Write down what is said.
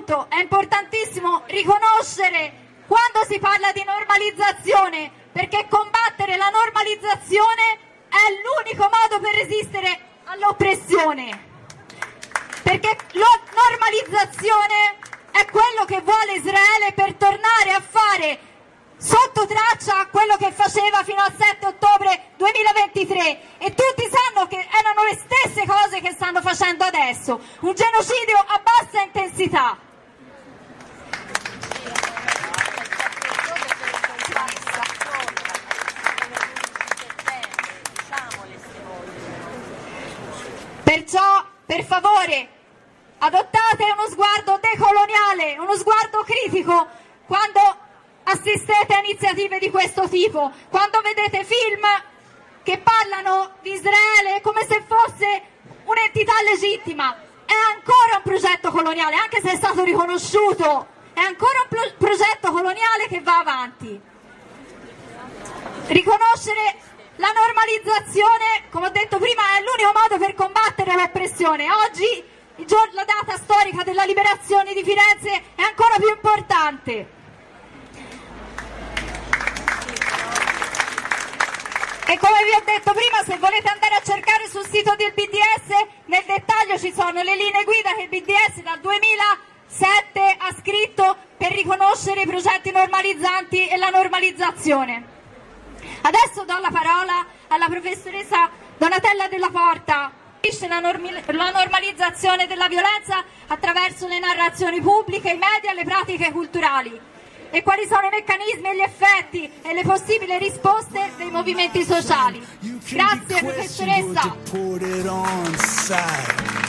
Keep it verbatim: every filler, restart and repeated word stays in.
punto è importantissimo riconoscere quando si parla di normalizzazione, perché combattere la normalizzazione è l'unico modo per resistere all'oppressione, perché la normalizzazione è quello che vuole Israele per tornare a fare sotto traccia quello che faceva fino al sette ottobre duemilaventitré, e tutti sanno che erano le stesse cose che stanno facendo adesso, un genocidio a bassa intensità. Perciò, per favore, adottate uno sguardo decoloniale, uno sguardo critico quando assistete a iniziative di questo tipo, quando vedete film che parlano di Israele come se fosse un'entità legittima. È ancora un progetto coloniale, anche se è stato riconosciuto, è ancora un pro- progetto coloniale che va avanti. Riconoscere la normalizzazione, come ho detto prima, è l'unico modo per combattere l'oppressione. Oggi, il giorno, la data storica della liberazione di Firenze, è ancora più importante. E come vi ho detto prima, se volete andare a cercare sul sito del B D S, nel dettaglio ci sono le linee guida che il B D S dal duemilasette ha scritto per riconoscere i progetti normalizzanti e la normalizzazione. Adesso do la parola alla professoressa Donatella Della Porta. La, normi- la normalizzazione della violenza attraverso le narrazioni pubbliche, i media e le pratiche culturali, e quali sono i meccanismi e gli effetti e le possibili risposte dei movimenti sociali. Grazie professoressa.